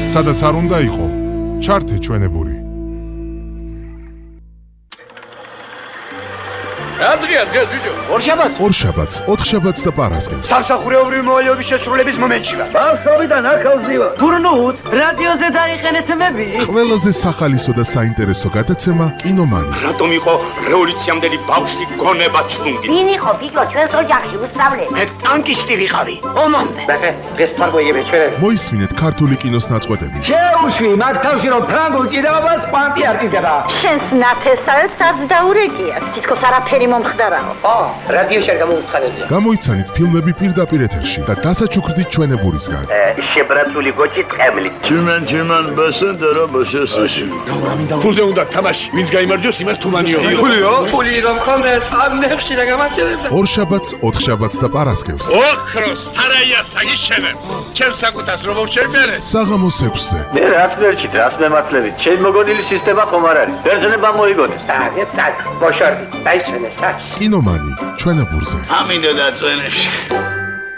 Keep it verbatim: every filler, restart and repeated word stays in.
სადაც არ უნდა იყო, ჩართე ჩვენებური. Andrea, Andrea, ბიჭო. ორშაბათს. ორშაბათს, ოთხშაბათს და პარასკევს. სამსახურეობრივი მოვალეობის შესრულების მომენტში ვარ. ბავშვობიდან ახალზივა. გურნუთ, რადიოზე დაიყენეთ მები. ყველაზე სახალისო და საინტერესო გადაცემა კინომანი. რატომ იყო რევოლუციამდელი ბავშვი გონება ჩუნგი? ვინ იყო გიგო ჩვენს ოჯახში უსწავლე? მე ტანკისტი ვიყავი. ომამდე. ბახე, ეს თარგოიები ჩვენები. მოისმინეთ ქართული კინოს ნაწყვეტები. შეუშვი მაგ თავში რომ ფრანგულ ჭიდაობას კვანტი არ ჭირდება. შენს ნათესავებს არც დაურეკიათ. თითქოს არაფერი მომხდარაო. ო, რადიოში არ გამოუცხადებია. გამოიცანით ფილმები პირდაპირ ეთერში და დასაჩუქრდით ჩვენებურისგან. შებრაცული გოჭი ტყემლით. Tümen tümen basın dara basıyorsun. ფულზე უნდა თამაში. ვინც გაიმარჯვოს, იმას თუმანიო. ფულიო? ფული რომ ხონდეს, ამ ნებში რა გამარჯვებდა. ორშაბათს, ოთხშაბათს და პარასკევს. ოქროს სარაია საგიშენებ. ჩემს საკუთას რომ მოვშერბერე. საღამოს ექვსზე. Ne rast verçit, rast mematlevi. Çel mogonili sistema xomar არის. ბერძნება მოიგონეს. საგე, საგ, ბოშორდი, დაიშვენე, საგ. კინომანი ჩვენებურზე. ამინდა და წვენებში.